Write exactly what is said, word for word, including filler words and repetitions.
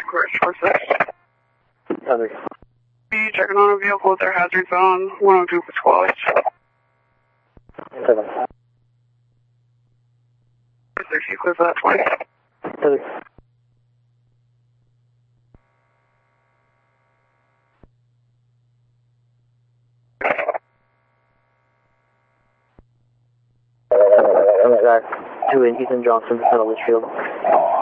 Correct, four six. Other. Be checking on a vehicle with their hazards on one oh two Pasquale. Seven. four six, you clear for that twenty. Other. Two in Ethan Johnson, Litchfield.